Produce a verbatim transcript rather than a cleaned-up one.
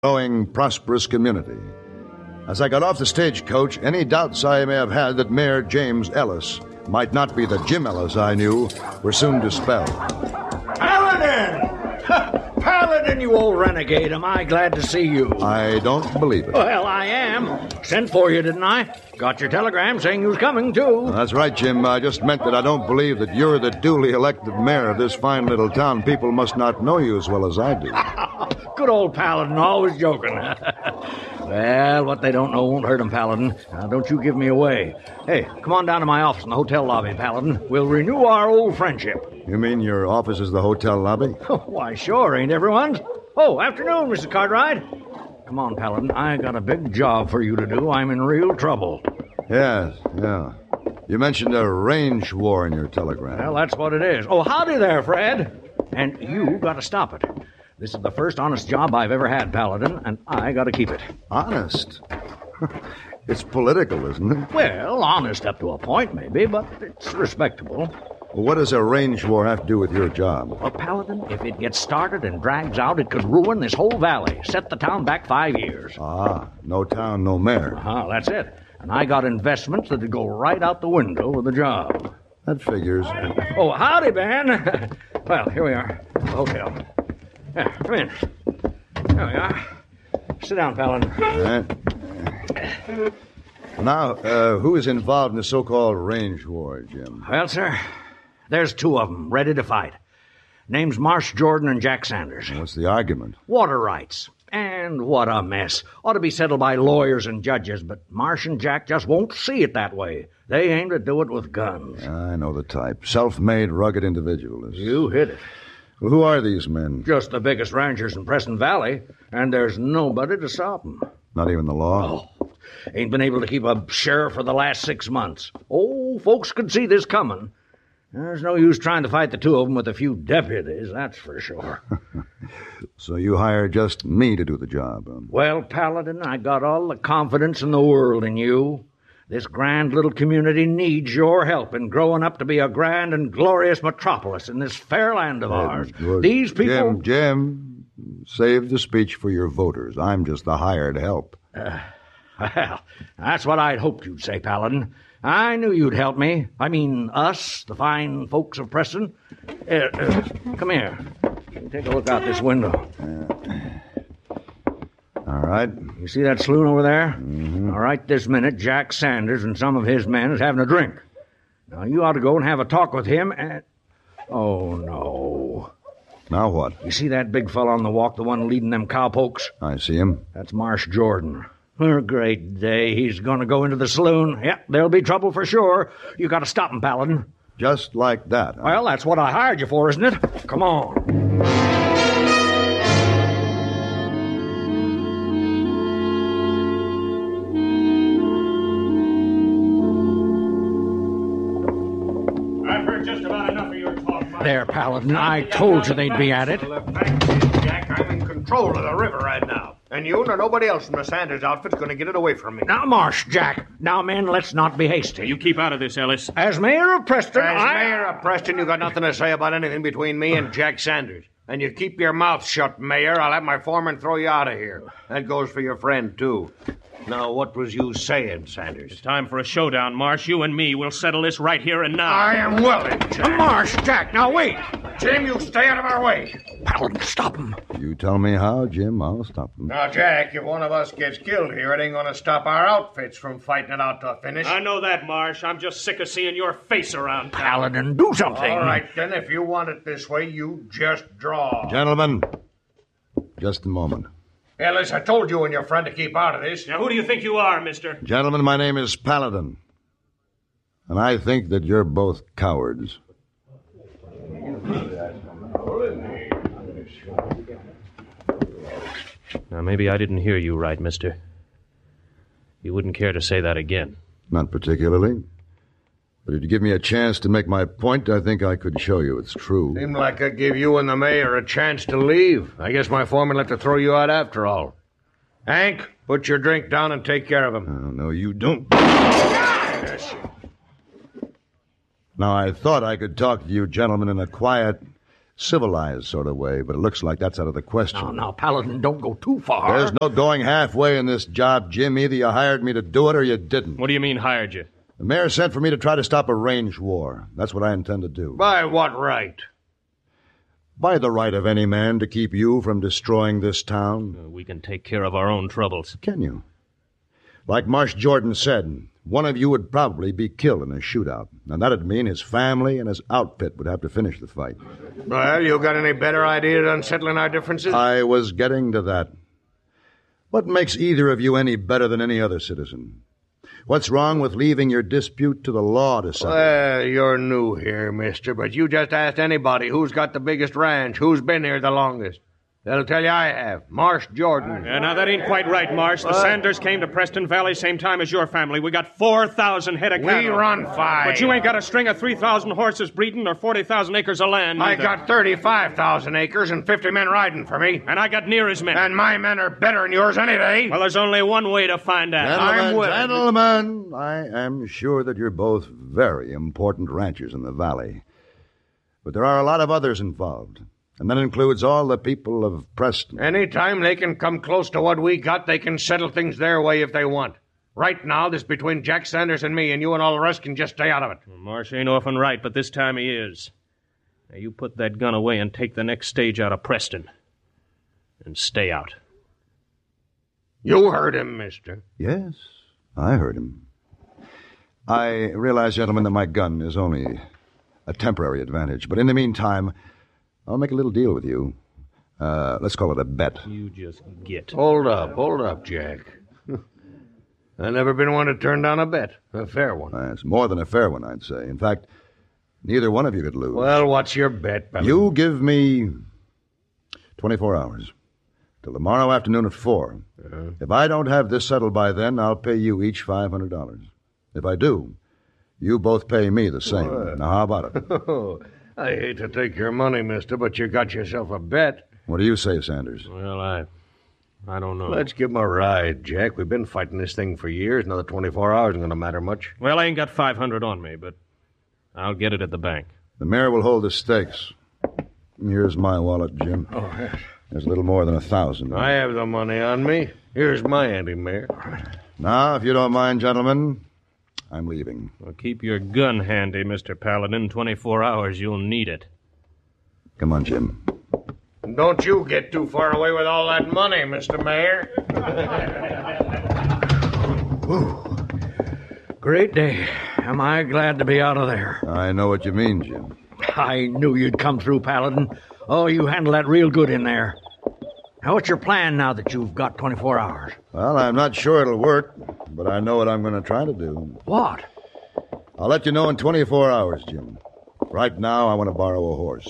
growing, prosperous community. As I got off the stagecoach, any doubts I may have had that Mayor James Ellis might not be the Jim Ellis I knew were soon dispelled. Paladin! Paladin, you old renegade, am I glad to see you? I don't believe it. Well, I am. Sent for you, didn't I? Got your telegram saying you was coming, too. That's right, Jim. I just meant that I don't believe that you're the duly elected mayor of this fine little town. People must not know you as well as I do. Good old Paladin, always joking. Well, what they don't know won't hurt them, Paladin. Now, don't you give me away. Hey, come on down to my office in the hotel lobby, Paladin. We'll renew our old friendship. You mean your office is the hotel lobby? Why, sure, ain't everyone's? Oh, afternoon, Missus Cartwright. Come on, Paladin. I got a big job for you to do. I'm in real trouble. Yes, yeah. You mentioned a range war in your telegram. Well, that's what it is. Oh, howdy there, Fred. And you got to stop it. This is the first honest job I've ever had, Paladin, and I got to keep it. Honest? It's political, isn't it? Well, honest up to a point, maybe, but it's respectable. Well, what does a range war have to do with your job? Well, Paladin, if it gets started and drags out, it could ruin this whole valley, set the town back five years. Ah, no town, no mayor. Uh-huh, that's it. And I got investments that'd go right out the window with the job. That figures. Oh, howdy, Ben. Well, here we are, the hotel. Yeah, come in. There we are. Sit down, Paladin. All right. Now, uh, who is involved in the so-called range war, Jim? Well, sir, there's two of them ready to fight. Name's Marsh Jordan and Jack Sanders. What's the argument? Water rights. And what a mess. Ought to be settled by lawyers and judges, but Marsh and Jack just won't see it that way. They aim to do it with guns. I know the type. Self-made, rugged individualists. You hit it. Well, who are these men? Just the biggest ranchers in Preston Valley, and there's nobody to stop them. Not even the law? Oh, ain't been able to keep a sheriff for the last six months. Oh, folks could see this coming. There's no use trying to fight the two of them with a few deputies, that's for sure. So you hired just me to do the job, huh? Well, Paladin, I got all the confidence in the world in you. This grand little community needs your help in growing up to be a grand and glorious metropolis in this fair land of ours. Good. These people... Jim, Jim, save the speech for your voters. I'm just the hired help. Uh, well, that's what I'd hoped you'd say, Paladin. I knew you'd help me. I mean, us, the fine folks of Preston. Uh, uh, come here. Take a look out this window. Uh, all right. You see that saloon over there? Mm-hmm. All right, this minute, Jack Sanders and some of his men is having a drink. Now, you ought to go and have a talk with him and... Oh, no. Now what? You see that big fella on the walk, the one leading them cowpokes? I see him. That's Marsh Jordan. A great day. He's going to go into the saloon. Yep, there'll be trouble for sure. You got to stop him, Paladin. Just like that, huh? Well, that's what I hired you for, isn't it? Come on. I've heard just about enough of your talk, Mike. There, Paladin. I told you they'd be at it. Well, the fact is, Jack, I'm in control of the river right now. And you nor nobody else from the Sanders outfit's going to get it away from me. Now, Marsh, Jack. Now, men, let's not be hasty. You keep out of this, Ellis. As mayor of Preston, As I... mayor of Preston, you got nothing to say about anything between me and Jack Sanders. And you keep your mouth shut, Mayor. I'll have my foreman throw you out of here. That goes for your friend, too. Now, what was you saying, Sanders? It's time for a showdown, Marsh. You and me will settle this right here and now. I am willing, Jack. Marsh, Jack, now wait. Jim, you stay out of our way. Paladin, stop him. You tell me how, Jim. I'll stop him. Now, Jack, if one of us gets killed here, it ain't going to stop our outfits from fighting it out to a finish. I know that, Marsh. I'm just sick of seeing your face around town. Paladin, do something. All right, then, if you want it this way, you just draw. Gentlemen, just a moment. Ellis, I told you and your friend to keep out of this. Now, who do you think you are, mister? Gentlemen, my name is Paladin. And I think that you're both cowards. Now, maybe I didn't hear you right, mister. You wouldn't care to say that again. Not particularly. But if you give me a chance to make my point, I think I could show you it's true. Seemed like I gave you and the mayor a chance to leave. I guess my foreman let to throw you out after all. Hank, put your drink down and take care of him. Oh, no, you don't. Now, I thought I could talk to you gentlemen in a quiet, civilized sort of way, but it looks like that's out of the question. Now, now, Paladin, don't go too far. There's no going halfway in this job, Jim. Either you hired me to do it or you didn't. What do you mean, hired you? The mayor sent for me to try to stop a range war. That's what I intend to do. By what right? By the right of any man to keep you from destroying this town. Uh, we can take care of our own troubles. Can you? Like Marsh Jordan said, one of you would probably be killed in a shootout. And that'd mean his family and his outfit would have to finish the fight. Well, you got any better idea than settling our differences? I was getting to that. What makes either of you any better than any other citizen? What's wrong with leaving your dispute to the law to settle? Well, you're new here, mister, but you just asked anybody who's got the biggest ranch, who's been here the longest. They'll tell you I have. Marsh Jordan. Yeah, now, that ain't quite right, Marsh. The Sanders came to Preston Valley same time as your family. We got four thousand head of cattle. We run five. But you ain't got a string of three thousand horses breeding or forty thousand acres of land. I either. got thirty-five thousand acres and fifty men riding for me. And I got near as many. And my men are better than yours any day. Well, there's only one way to find out. Gentlemen, I'm willing. gentlemen, I am sure that you're both very important ranchers in the valley. But there are a lot of others involved. And that includes all the people of Preston. Anytime they can come close to what we got, they can settle things their way if they want. Right now, this between Jack Sanders and me, and you and all the rest can just stay out of it. Well, Marsh ain't often right, but this time he is. Now, you put that gun away and take the next stage out of Preston. And stay out. You heard him, mister. Yes, I heard him. I realize, gentlemen, that my gun is only a temporary advantage. But in the meantime, I'll make a little deal with you. Uh, let's call it a bet. You just get. Hold up, hold up, Jack. I've never been one to turn down a bet. A fair one. Uh, it's more than a fair one, I'd say. In fact, neither one of you could lose. Well, what's your bet, Paladin? You give me twenty-four hours. Till tomorrow afternoon at four. Uh-huh. If I don't have this settled by then, I'll pay you each five hundred dollars. If I do, you both pay me the same. What? Now, how about it? I hate to take your money, mister, but you got yourself a bet. What do you say, Sanders? Well, I... I don't know. Let's give him a ride, Jack. We've been fighting this thing for years. Another twenty-four hours isn't going to matter much. Well, I ain't got five hundred on me, but I'll get it at the bank. The mayor will hold the stakes. Here's my wallet, Jim. Oh, yes. There's a little more than a thousand. I have the money on me. Here's my anti-mayor. Now, if you don't mind, gentlemen, I'm leaving. Well, keep your gun handy, Mister Paladin. twenty-four hours, you'll need it. Come on, Jim. Don't you get too far away with all that money, Mister Mayor. Great day. Am I glad to be out of there. I know what you mean, Jim. I knew you'd come through, Paladin. Oh, you handled that real good in there. Now, what's your plan now that you've got twenty-four hours? Well, I'm not sure it'll work, but I know what I'm going to try to do. What? I'll let you know in twenty-four hours, Jim. Right now, I want to borrow a horse.